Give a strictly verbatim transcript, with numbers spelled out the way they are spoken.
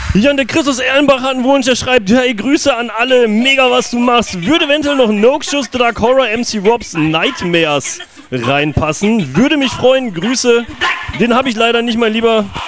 Ja, und der Christus Erlenbach hat einen Wunsch, er schreibt, hey, Grüße an alle, mega was du machst. Würde eventuell noch Noxious, Dark Horror, M C Robs, Nightmares reinpassen. Würde mich freuen, Grüße. Den habe ich leider nicht, mein Lieber.